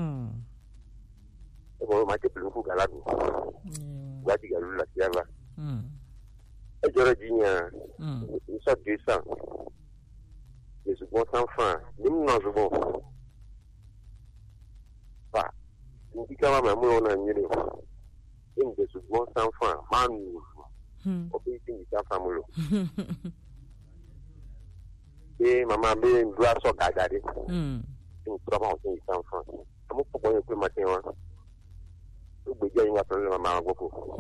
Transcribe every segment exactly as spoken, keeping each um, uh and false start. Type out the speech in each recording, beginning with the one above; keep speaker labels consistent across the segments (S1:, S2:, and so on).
S1: Hmm.
S2: E bo ma te pelu galadu. Gadi galu la tiava.
S1: Hmm.
S2: E jora dinya.
S1: Hmm.
S2: Ni so deux cents. Les bon sans fin. Ni no zo ba. Ni kama ma mo na nyire. In de bon sans fin. Man.
S1: Hmm.
S2: Obi tin ni ta famulo. E mama be ndua so gagade.
S1: Hmm.
S2: Tin troba on tin sans fin. Amu ko boye ko matin wa. O gbe je yin wa tole mama gboko.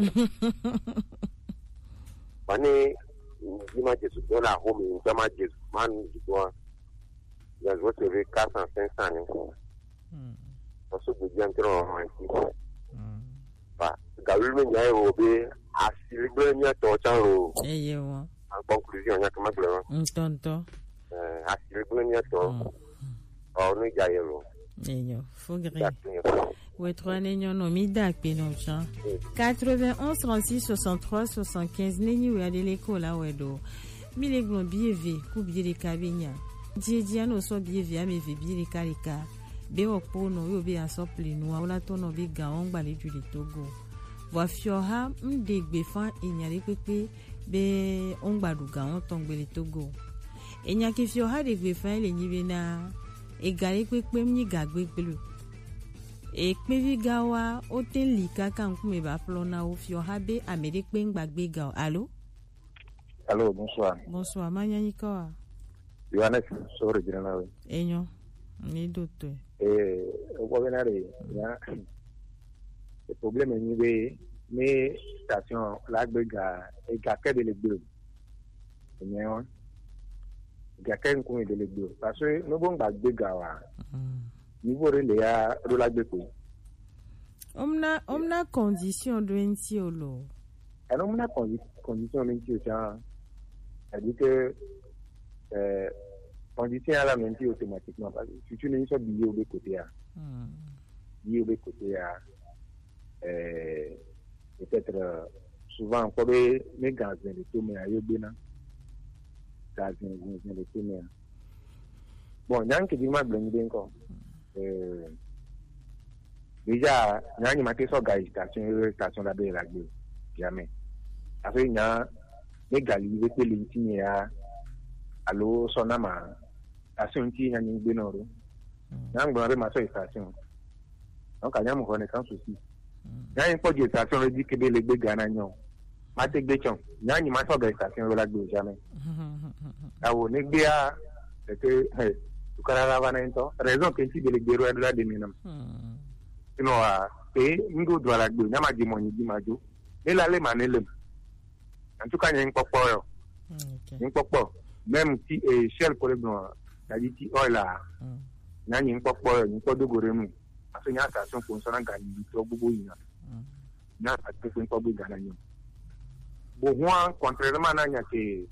S2: Bani Dima Jesu dola home in Jama Jesu man Jigwa. Ya zo te ve quatre cents cinq cents ni.
S1: Hmm.
S2: Oso gbe je ntro manti.
S1: Hmm.
S2: Ba galul me nyai obe asili gbe nya to chanro.
S1: Eye wo.
S2: En conclusion nya kama gbe.
S1: Ntonto.
S2: Eh asili gbe nya to. O no jayelo.
S1: Eyo, Fogre. Ouais, trois nénions non midak pénoncha. quatre-vingt-onze trente-six soixante-trois soixante-quinze néni ou adé l'école là ouais do. Mille glon biévé, coup bié kabenya. Die diano so biévé a me ve bié karika. Be opono yo be asople no wala tono be ga on gbale du le Togo. Wa fioha mdegbe fan enyare pepe be on gbadu ga on tongbe le Togo. Enya ke fioha de gbe fan le nyibe na e gare pepe mni gagbe pelu. E kpevi gawa o ten lika kan kume ba plona o fio habe amede pe ngbagbe ga. Allô?
S3: Allô, bonsoir.
S1: Bonsoir, manyani ko.
S3: Yohanes so original.
S1: Enyo. Ni doto.
S3: Eh, o govenare ya. Le problème ni be mais station lagbega e ga ke de legbe. Enyo. Ga ke nkume de legbe. Parce que no bon gbagbe ga wa. Niveau le ya do lagbe ko.
S1: Omna omna condition do enti olo.
S3: Alors omna condition menti o cha. C'est-à-dire que euh condition à la menti automatiquement parce que si tu n'es pas billet au côté à. Billet au côté à euh peut-être euh, souvent encore les les gaz de tout mais ayo bena. Gaz de tout mais. Bon, nyan ki di ma blende encore. Euh, déjà nyani mate so ga station station la be la gbe jamais après nya ne gali be pe lintini ya allo sonama station ti nyani gbe noro nyang gbe ma so station donc anya mo kone kan souci nyani po je station le di kebe le gbe gana nyon mate gbe chon nyani ma so ga station la gbe jamais awo ne gbe a c'est que Karara vanento raison que si de l'égbero de la deminam sinon a pe ndo do la gbe nyama di moni di majo e la le manele en tout cas nyen popo yo nyen popo même si e shell pour le la dit oil la nyen popo yo nyen podo goremu aso nya station pour sona gani to bubu ina na ate ko pobo gana nyo bo huan contrairement na nya ke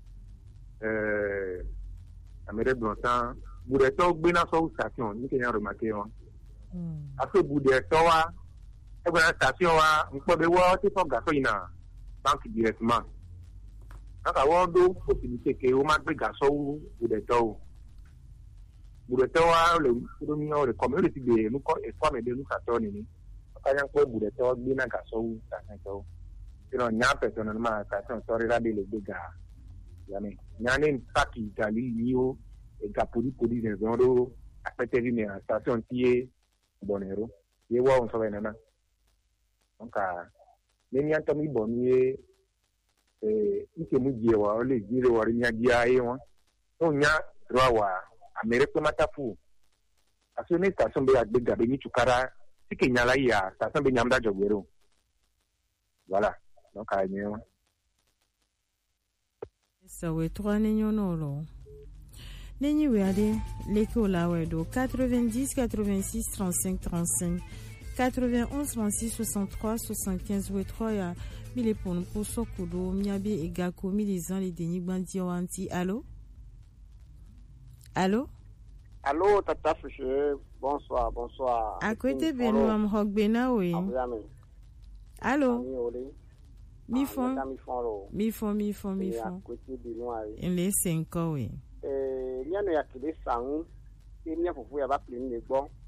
S3: euh amere blanc Boudeto gbena so station ni kenya remarqué on après Boudeto wa e gbena station wa npo be wo ti fo gaso ina bank directement aka wo do possibilité ke o ma gbe gaso Boudeto Boudeto wa le do mi o le community be nu ko e ko me de nu station ni aka yan ko Boudeto gbena gaso station ino nya person ma station tori la de le ga yani nyane paki dali niyo e gapuri podi de zoro apete vi na station tie bonero ye wa on so benana donc a ni anto mi boniye eh ike mu je wa o le jire wa nya dia e won o nya ro wa america matafu aso ni station be agbe gabe ni chukara tike nya la ya station be nyamda jogwero voilà donc a nye won
S1: ça ouais trois nénions nolo. Nenyi weade l'école là ouais do quatre-vingt-dix quatre-vingt-six trente-cinq trente-cinq quatre-vingt-onze trente-six soixante-trois soixante-quinze ouais trois ya mille pour pour sokudo miabe et gako mille ans les deni bandi wanti. Allô? Allô?
S4: Allô tata Fuché, bonsoir bonsoir.
S1: À côté benu am hogbena we. Allô? Mi fon mi fon mi fon mi fon en les cinq ans oui.
S4: Eh, nyano ya kile sangu, e nya fufu ya ba pleni le bon.